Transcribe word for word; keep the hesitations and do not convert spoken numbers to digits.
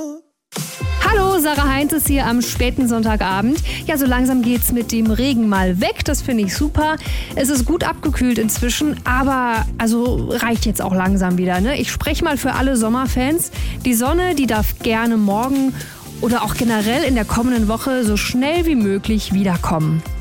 Hallo, Sarah Heinz ist hier am späten Sonntagabend. Ja, so langsam geht's mit dem Regen mal weg, das finde ich super. Es ist gut abgekühlt inzwischen, aber also reicht jetzt auch langsam wieder, ne? Ich spreche mal für alle Sommerfans. Die Sonne, die darf gerne morgen oder auch generell in der kommenden Woche so schnell wie möglich wiederkommen.